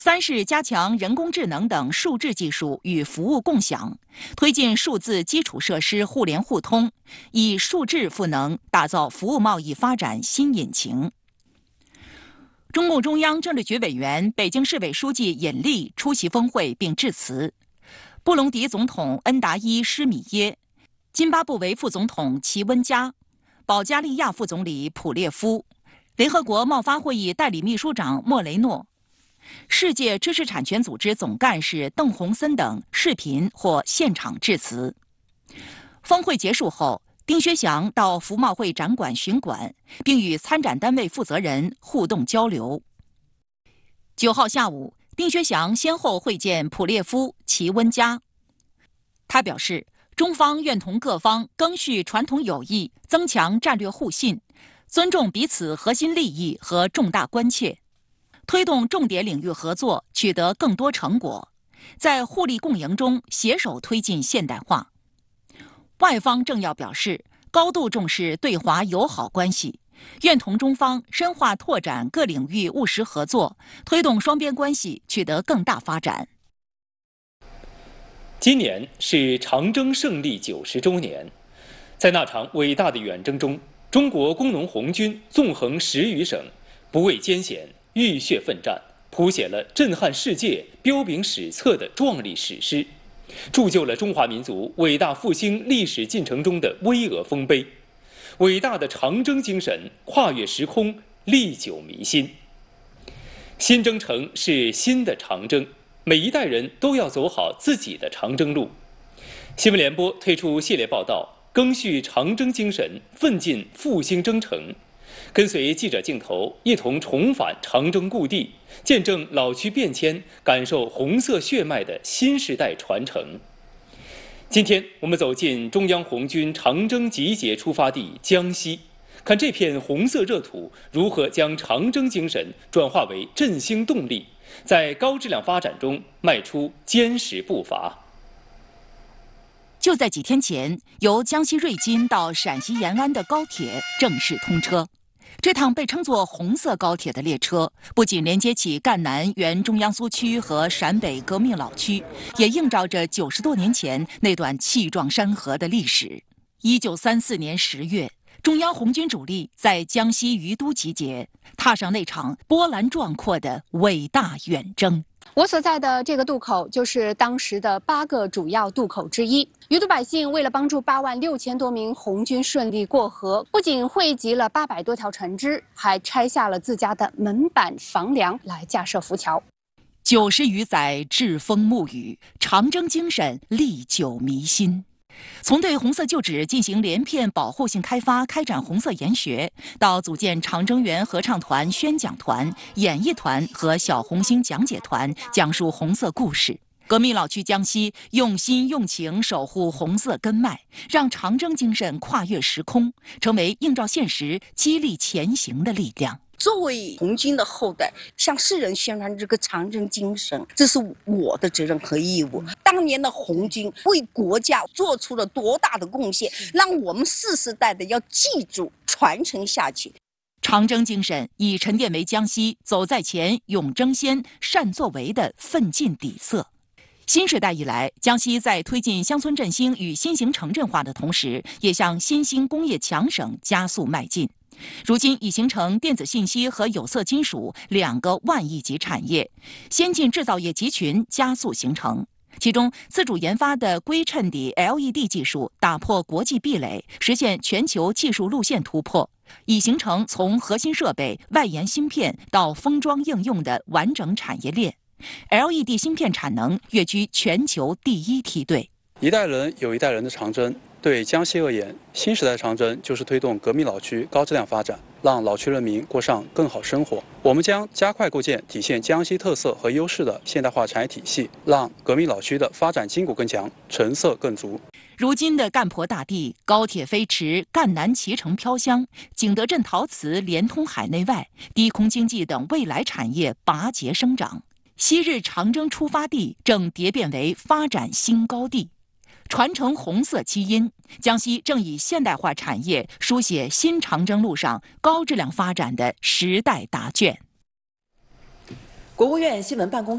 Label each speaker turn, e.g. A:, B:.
A: 三是加强人工智能等数字技术与服务共享，推进数字基础设施互联互通，以数字赋能打造服务贸易发展新引擎。中共中央政治局委员、北京市委书记尹力出席峰会并致辞。布隆迪总统恩达伊施米耶、津巴布韦副总统齐温加、保加利亚副总理普列夫、联合国贸发会议代理秘书长莫雷诺、世界知识产权组织总干事邓洪森等视频或现场致辞。峰会结束后，丁薛祥到服贸会展馆巡馆，并与参展单位负责人互动交流。9号下午，丁薛祥先后会见普列夫、齐温加。他表示，中方愿同各方赓续传统友谊，增强战略互信，尊重彼此核心利益和重大关切，推动重点领域合作取得更多成果，在互利共赢中携手推进现代化。外方政要表示，高度重视对华友好关系，愿同中方深化拓展各领域务实合作，推动双边关系取得更大发展。
B: 今年是长征胜利90周年，在那场伟大的远征中，中国工农红军纵横10余省，不畏艰险，浴血奋战，谱写了震撼世界、彪炳史册的壮丽史诗，铸就了中华民族伟大复兴历史进程中的巍峨丰碑。伟大的长征精神跨越时空，历久弥新。新征程是新的长征，每一代人都要走好自己的长征路。新闻联播推出系列报道，赓续长征精神，奋进复兴征程。跟随记者镜头，一同重返长征故地，见证老区变迁，感受红色血脉的新时代传承。今天我们走进中央红军长征集结出发地江西，看这片红色热土如何将长征精神转化为振兴动力，在高质量发展中迈出坚实步伐。
A: 就在几天前，由江西瑞金到陕西延安的高铁正式通车。这趟被称作红色高铁的列车，不仅连接起赣南原中央苏区和陕北革命老区，也映照着90多年前那段气壮山河的历史。1934年10月，中央红军主力在江西于都集结，踏上那场波澜壮阔的伟大远征。
C: 我所在的这个渡口就是当时的8个主要渡口之一。于都百姓为了帮助8万6千多名红军顺利过河，不仅汇集了800多条船只，还拆下了自家的门板房梁来架设浮桥。
A: 90余载栉风沐雨，长征精神历久弥新。从对红色旧址进行连片保护性开发，开展红色研学，到组建长征园合唱团、宣讲团、演艺团和小红星讲解团，讲述红色故事。革命老区江西用心用情守护红色根脉，让长征精神跨越时空，成为映照现实、激励前行的力量。
D: 作为红军的后代，向世人宣传这个长征精神，这是我的责任和义务。当年的红军为国家做出了多大的贡献，让我们世世代代要记住、传承下去。
A: 长征精神已沉淀为江西走在前、勇争先、善作为的奋进底色。新时代以来，江西在推进乡村振兴与新型城镇化的同时，也向新兴工业强省加速迈进。如今已形成电子信息和有色金属2个万亿级产业，先进制造业集群加速形成。其中，自主研发的硅衬底 LED 技术打破国际壁垒，实现全球技术路线突破，已形成从核心设备、外延芯片到封装应用的完整产业链。LED 芯片产能跃居全球第1梯队。
E: 一代人有一代人的长征。对江西而言，新时代长征就是推动革命老区高质量发展，让老区人民过上更好生活。我们将加快构建体现江西特色和优势的现代化产业体系，让革命老区的发展筋骨更强，成色更足。
A: 如今的赣婆大地，高铁飞驰，赣南脐橙飘香，景德镇陶瓷连通海内外，低空经济等未来产业拔节生长。昔日长征出发地正蝶变为发展新高地。传承红色基因，江西正以现代化产业书写新长征路上高质量发展的时代答卷。
F: 国务院新闻办公室